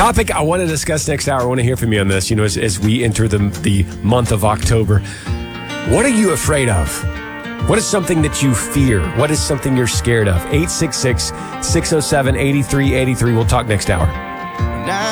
Topic I want to discuss next hour. I want to hear from you on this, as we enter the month of October. What are you afraid of? What is something that you fear? What is something you're scared of? 866-607-8383. We'll talk next hour.